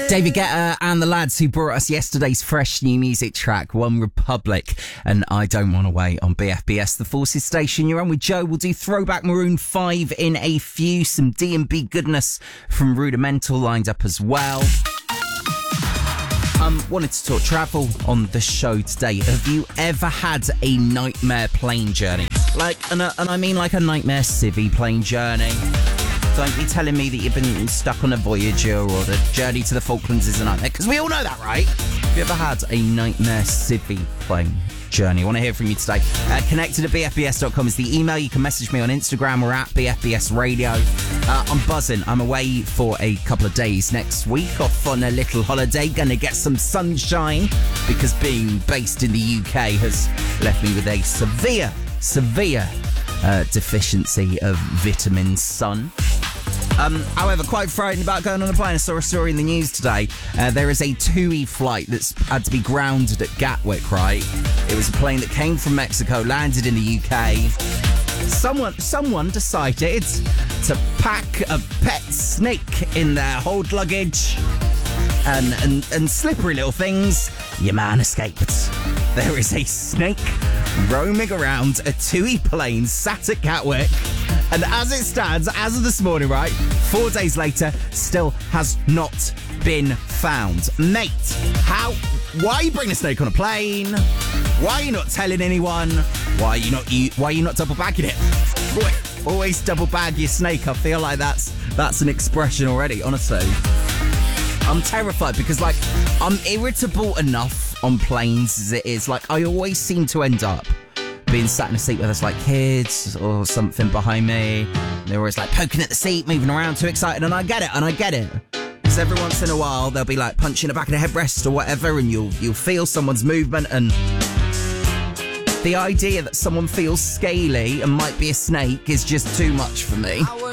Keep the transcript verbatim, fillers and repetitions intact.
David Guetta and the lads who brought us yesterday's fresh new music track, One Republic, and I Don't Want to Wait on B F B S, the Forces station. You're on with Joe. We'll do Throwback Maroon five in a few, some D and B goodness from Rudimental lined up as well. Um, wanted to talk travel on the show today. Have you ever had a nightmare plane journey? Like, and, uh, and I mean like a nightmare civvy plane journey. Don't be telling me that you've been stuck on a Voyager or the journey to the Falklands is a nightmare, because we all know that, right? Have you ever had a nightmare civvy plane journey? I want to hear from you today. Uh, connected at b f b s dot com is the email. You can message me on Instagram or at B F B S Radio. Uh, I'm buzzing. I'm away for a couple of days next week, off on a little holiday. Gonna get some sunshine, because being based in the U K has left me with a severe, severe uh, deficiency of vitamin sun. Um, however, quite frightened about going on a plane. I saw a story in the news today. Uh, there is a TUI flight that's had to be grounded at Gatwick, right? It was a plane that came from Mexico, landed in the U K. Someone someone decided to pack a pet snake in their hold luggage. And, and, and slippery little things. Your man escaped. There is a snake roaming around a TUI plane sat at Gatwick. And as it stands, as of this morning, right, four days later, still has not been found. Mate, how, why are you bringing a snake on a plane? Why are you not telling anyone? Why are you not, you, why are you not double bagging it? Boy, always double bag your snake. I feel like that's, that's an expression already, honestly. I'm terrified because, like, I'm irritable enough on planes as it is. Like, I always seem to end up being sat in a seat where there's like kids or something behind me. They're always like poking at the seat, moving around, too excited, and I get it, and I get it. Because every once in a while they'll be like punching the back of the headrest or whatever, and you'll you'll feel someone's movement, and the idea that someone feels scaly and might be a snake is just too much for me.